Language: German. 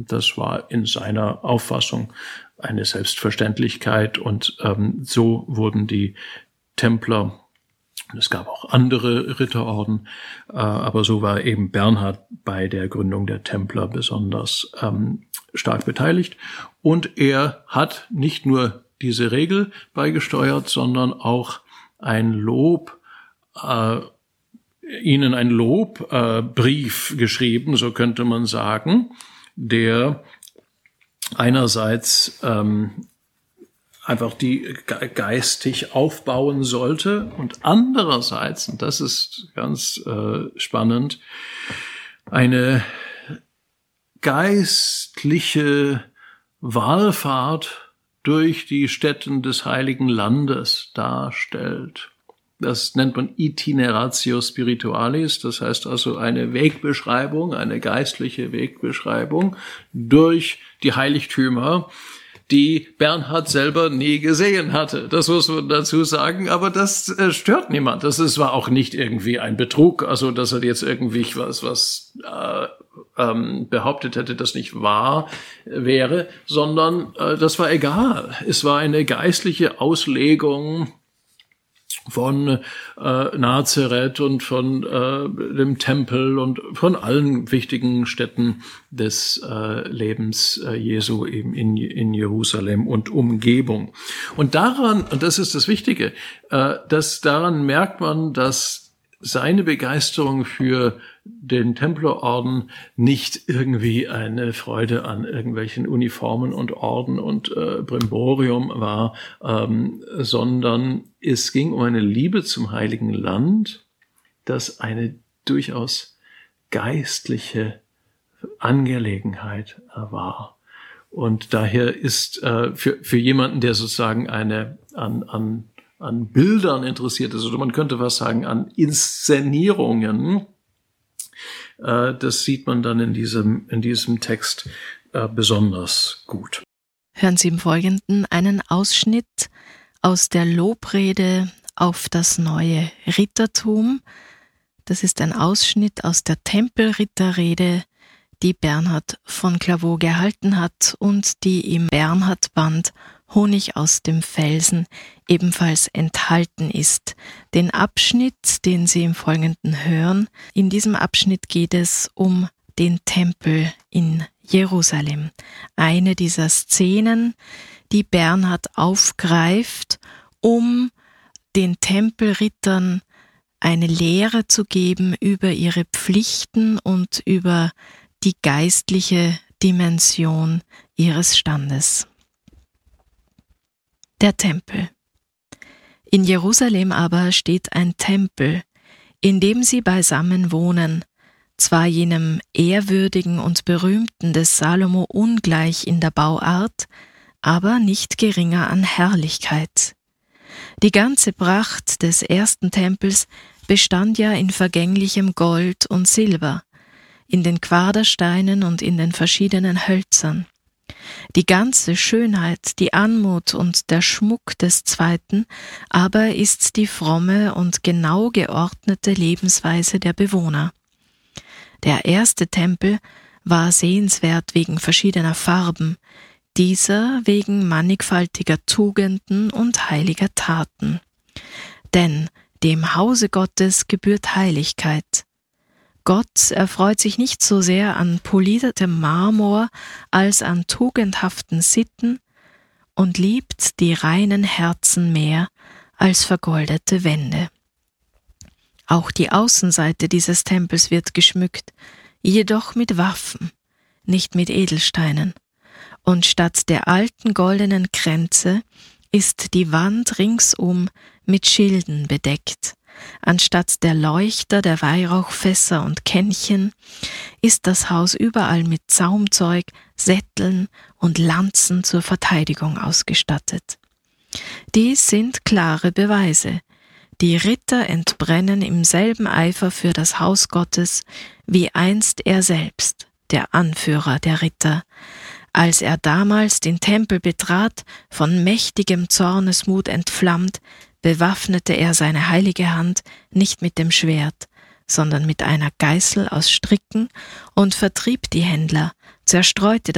Das war in seiner Auffassung eine Selbstverständlichkeit und so wurden die Templer, es gab auch andere Ritterorden, aber so war eben Bernhard bei der Gründung der Templer besonders stark beteiligt. Und er hat nicht nur diese Regel beigesteuert, sondern auch ihnen ein Lobbrief geschrieben, so könnte man sagen, der einerseits einfach die geistig aufbauen sollte und andererseits, und das ist ganz spannend, eine geistliche Wallfahrt durch die Stätten des Heiligen Landes darstellt. Das nennt man Itineratio Spiritualis, das heißt also eine Wegbeschreibung, eine geistliche Wegbeschreibung durch die Heiligtümer, die Bernhard selber nie gesehen hatte. Das muss man dazu sagen, aber das stört niemand. Das war auch nicht irgendwie ein Betrug, also dass er jetzt irgendwie was behauptet hätte, das nicht wahr wäre, sondern das war egal. Es war eine geistliche Auslegung von Nazareth und von dem Tempel und von allen wichtigen Städten des Lebens Jesu eben in Jerusalem und Umgebung. Und daran, und das ist das Wichtige, daran merkt man, dass seine Begeisterung für den Templerorden nicht irgendwie eine Freude an irgendwelchen Uniformen und Orden und Brimborium war, sondern es ging um eine Liebe zum Heiligen Land, das eine durchaus geistliche Angelegenheit war. Und daher ist für jemanden, der sozusagen an Bildern interessiert ist, oder man könnte was sagen, an Inszenierungen, das sieht man dann in diesem Text besonders gut. Hören Sie im Folgenden einen Ausschnitt aus der Lobrede auf das neue Rittertum. Das ist ein Ausschnitt aus der Tempelritterrede, die Bernhard von Clairvaux gehalten hat und die im Bernhard-Band Honig aus dem Felsen ebenfalls enthalten ist. Den Abschnitt, den Sie im Folgenden hören, in diesem Abschnitt geht es um den Tempel in Jerusalem. Eine dieser Szenen, die Bernhard aufgreift, um den Tempelrittern eine Lehre zu geben über ihre Pflichten und über die geistliche Dimension ihres Standes. Der Tempel. In Jerusalem aber steht ein Tempel, in dem sie beisammen wohnen, zwar jenem ehrwürdigen und berühmten des Salomo ungleich in der Bauart, aber nicht geringer an Herrlichkeit. Die ganze Pracht des ersten Tempels bestand ja in vergänglichem Gold und Silber, in den Quadersteinen und in den verschiedenen Hölzern. Die ganze Schönheit, die Anmut und der Schmuck des zweiten aber ist die fromme und genau geordnete Lebensweise der Bewohner. Der erste Tempel war sehenswert wegen verschiedener Farben, dieser wegen mannigfaltiger Tugenden und heiliger Taten. Denn dem Hause Gottes gebührt Heiligkeit. Gott erfreut sich nicht so sehr an poliertem Marmor als an tugendhaften Sitten und liebt die reinen Herzen mehr als vergoldete Wände. Auch die Außenseite dieses Tempels wird geschmückt, jedoch mit Waffen, nicht mit Edelsteinen. Und statt der alten goldenen Kränze ist die Wand ringsum mit Schilden bedeckt. Anstatt der Leuchter, der Weihrauchfässer und Kännchen ist das Haus überall mit Zaumzeug, Sätteln und Lanzen zur Verteidigung ausgestattet. Dies sind klare Beweise. Die Ritter entbrennen im selben Eifer für das Haus Gottes, wie einst er selbst, der Anführer der Ritter. Als er damals den Tempel betrat, von mächtigem Zornesmut entflammt, bewaffnete er seine heilige Hand nicht mit dem Schwert, sondern mit einer Geißel aus Stricken und vertrieb die Händler, zerstreute